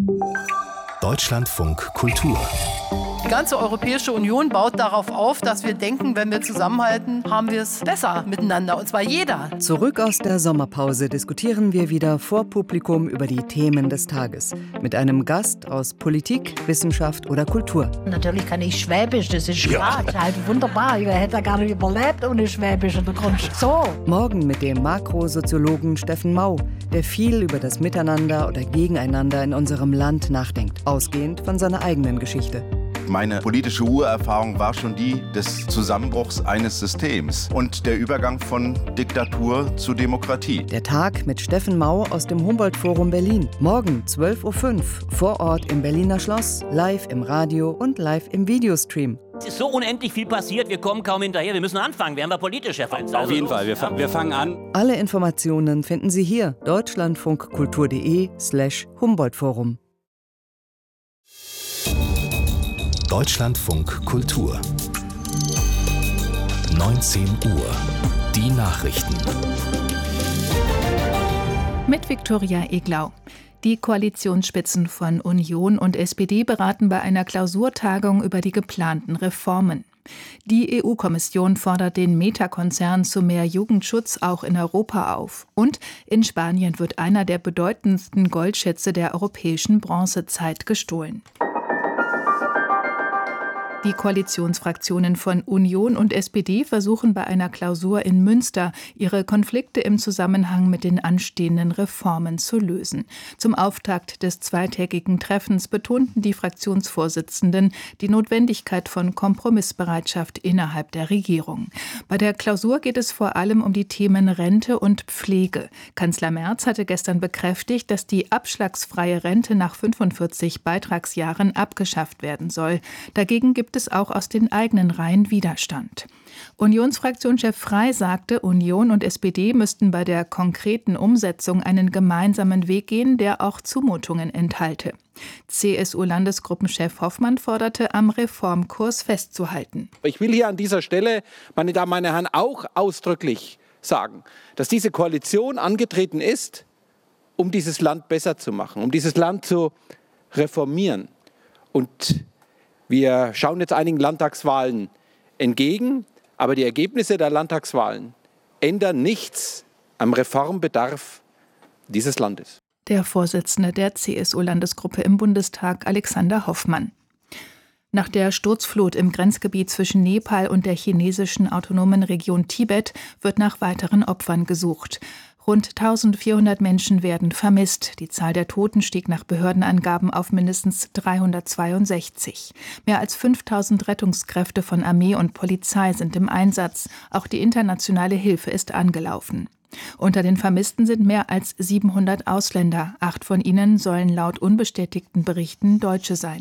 Deutschlandfunk Kultur. Die ganze Europäische Union baut darauf auf, dass wir denken, wenn wir zusammenhalten, haben wir es besser miteinander. Und zwar jeder. Zurück aus der Sommerpause diskutieren wir wieder vor Publikum über die Themen des Tages. Mit einem Gast aus Politik, Wissenschaft oder Kultur. Natürlich kann ich Schwäbisch, das ist klar. Das ist halt wunderbar. Ich hätte gar nicht überlebt ohne Schwäbisch. Und du kommst so. Morgen mit dem Makrosoziologen Steffen Mau, der viel über das Miteinander oder Gegeneinander in unserem Land nachdenkt, ausgehend von seiner eigenen Geschichte. Meine politische Urerfahrung war schon die des Zusammenbruchs eines Systems und der Übergang von Diktatur zu Demokratie. Der Tag mit Steffen Mau aus dem Humboldt-Forum Berlin. Morgen 12.05 Uhr vor Ort im Berliner Schloss, live im Radio und live im Videostream. Es ist so unendlich viel passiert, wir kommen kaum hinterher. Wir müssen anfangen, werden wir politisch, Herr Frenz. Auf jeden Fall, wir fangen an. Alle Informationen finden Sie hier, deutschlandfunkkultur.de/Humboldt-Forum. Deutschlandfunk Kultur. 19 Uhr. Die Nachrichten. Mit Viktoria Eglau. Die Koalitionsspitzen von Union und SPD beraten bei einer Klausurtagung über die geplanten Reformen. Die EU-Kommission fordert den Meta-Konzern zu mehr Jugendschutz auch in Europa auf. Und in Spanien wird einer der bedeutendsten Goldschätze der europäischen Bronzezeit gestohlen. Die Koalitionsfraktionen von Union und SPD versuchen bei einer Klausur in Münster, ihre Konflikte im Zusammenhang mit den anstehenden Reformen zu lösen. Zum Auftakt des zweitägigen Treffens betonten die Fraktionsvorsitzenden die Notwendigkeit von Kompromissbereitschaft innerhalb der Regierung. Bei der Klausur geht es vor allem um die Themen Rente und Pflege. Kanzler Merz hatte gestern bekräftigt, dass die abschlagsfreie Rente nach 45 Beitragsjahren abgeschafft werden soll. Dagegen gibt es auch aus den eigenen Reihen Widerstand. Unionsfraktionschef Frey sagte, Union und SPD müssten bei der konkreten Umsetzung einen gemeinsamen Weg gehen, der auch Zumutungen enthalte. CSU-Landesgruppenchef Hoffmann forderte, am Reformkurs festzuhalten. Ich will hier an dieser Stelle, meine Damen, meine Herren, auch ausdrücklich sagen, dass diese Koalition angetreten ist, um dieses Land besser zu machen, um dieses Land zu reformieren. Und wir schauen jetzt einigen Landtagswahlen entgegen, aber die Ergebnisse der Landtagswahlen ändern nichts am Reformbedarf dieses Landes. Der Vorsitzende der CSU-Landesgruppe im Bundestag, Alexander Hoffmann. Nach der Sturzflut im Grenzgebiet zwischen Nepal und der chinesischen autonomen Region Tibet wird nach weiteren Opfern gesucht. Rund 1400 Menschen werden vermisst. Die Zahl der Toten stieg nach Behördenangaben auf mindestens 362. Mehr als 5000 Rettungskräfte von Armee und Polizei sind im Einsatz. Auch die internationale Hilfe ist angelaufen. Unter den Vermissten sind mehr als 700 Ausländer. 8 von ihnen sollen laut unbestätigten Berichten Deutsche sein.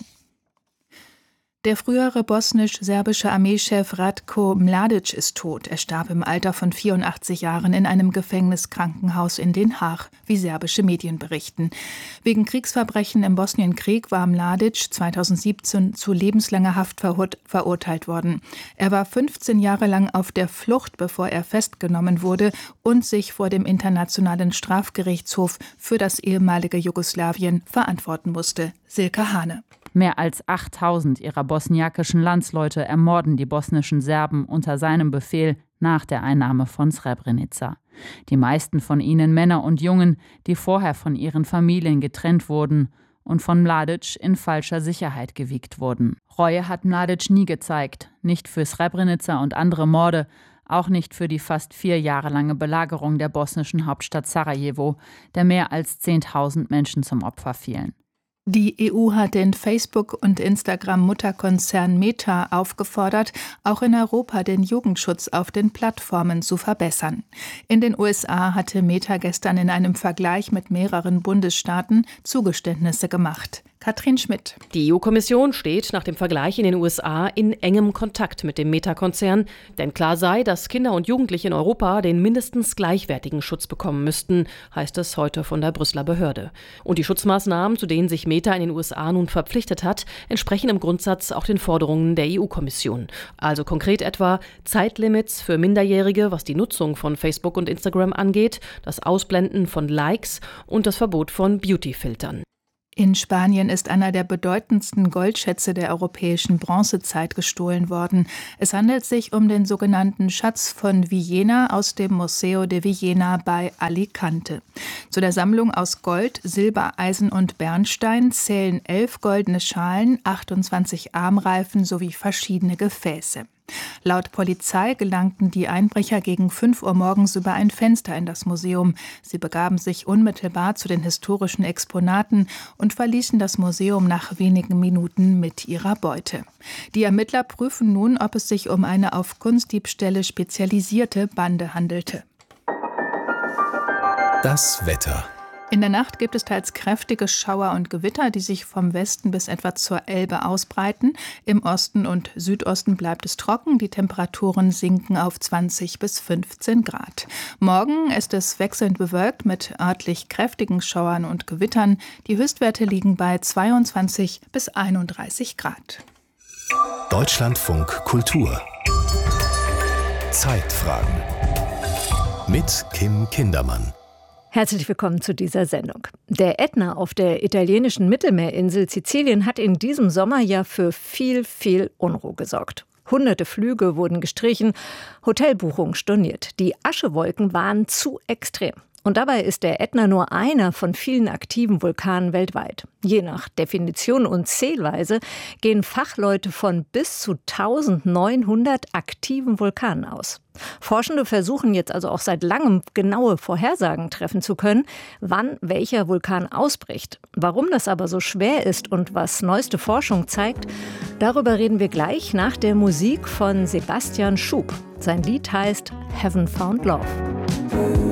Der frühere bosnisch-serbische Armeechef Ratko Mladic ist tot. Er starb im Alter von 84 Jahren in einem Gefängniskrankenhaus in Den Haag, wie serbische Medien berichten. Wegen Kriegsverbrechen im Bosnienkrieg war Mladic 2017 zu lebenslanger Haft verurteilt worden. Er war 15 Jahre lang auf der Flucht, bevor er festgenommen wurde und sich vor dem Internationalen Strafgerichtshof für das ehemalige Jugoslawien verantworten musste. Silke Hane. Mehr als 8000 ihrer bosniakischen Landsleute ermorden die bosnischen Serben unter seinem Befehl nach der Einnahme von Srebrenica. Die meisten von ihnen Männer und Jungen, die vorher von ihren Familien getrennt wurden und von Mladic in falscher Sicherheit gewiegt wurden. Reue hat Mladic nie gezeigt, nicht für Srebrenica und andere Morde, auch nicht für die fast 4 Jahre lange Belagerung der bosnischen Hauptstadt Sarajevo, der mehr als 10.000 Menschen zum Opfer fielen. Die EU hat den Facebook- und Instagram-Mutterkonzern Meta aufgefordert, auch in Europa den Jugendschutz auf den Plattformen zu verbessern. In den USA hatte Meta gestern in einem Vergleich mit mehreren Bundesstaaten Zugeständnisse gemacht. Katrin Schmidt. Die EU-Kommission steht nach dem Vergleich in den USA in engem Kontakt mit dem Meta-Konzern, denn klar sei, dass Kinder und Jugendliche in Europa den mindestens gleichwertigen Schutz bekommen müssten, heißt es heute von der Brüsseler Behörde. Und die Schutzmaßnahmen, zu denen sich Meta in den USA nun verpflichtet hat, entsprechen im Grundsatz auch den Forderungen der EU-Kommission. Also konkret etwa Zeitlimits für Minderjährige, was die Nutzung von Facebook und Instagram angeht, das Ausblenden von Likes und das Verbot von Beauty-Filtern. In Spanien ist einer der bedeutendsten Goldschätze der europäischen Bronzezeit gestohlen worden. Es handelt sich um den sogenannten Schatz von Villena aus dem Museo de Villena bei Alicante. Zu der Sammlung aus Gold, Silber, Eisen und Bernstein zählen 11 goldene Schalen, 28 Armreifen sowie verschiedene Gefäße. Laut Polizei gelangten die Einbrecher gegen 5 Uhr morgens über ein Fenster in das Museum. Sie begaben sich unmittelbar zu den historischen Exponaten und verließen das Museum nach wenigen Minuten mit ihrer Beute. Die Ermittler prüfen nun, ob es sich um eine auf Kunstdiebstähle spezialisierte Bande handelte. Das Wetter. In der Nacht gibt es teils kräftige Schauer und Gewitter, die sich vom Westen bis etwa zur Elbe ausbreiten. Im Osten und Südosten bleibt es trocken. Die Temperaturen sinken auf 20 bis 15 Grad. Morgen ist es wechselnd bewölkt mit örtlich kräftigen Schauern und Gewittern. Die Höchstwerte liegen bei 22 bis 31 Grad. Deutschlandfunk Kultur. Zeitfragen. Mit Kim Kindermann. Herzlich willkommen zu dieser Sendung. Der Ätna auf der italienischen Mittelmeerinsel Sizilien hat in diesem Sommer ja für viel Unruhe gesorgt. Hunderte Flüge wurden gestrichen, Hotelbuchungen storniert. Die Aschewolken waren zu extrem. Und dabei ist der Ätna nur einer von vielen aktiven Vulkanen weltweit. Je nach Definition und Zählweise gehen Fachleute von bis zu 1900 aktiven Vulkanen aus. Forschende versuchen jetzt also auch seit langem genaue Vorhersagen treffen zu können, wann welcher Vulkan ausbricht. Warum das aber so schwer ist und was neueste Forschung zeigt, darüber reden wir gleich nach der Musik von Sebastian Schub. Sein Lied heißt Haven't Found Love.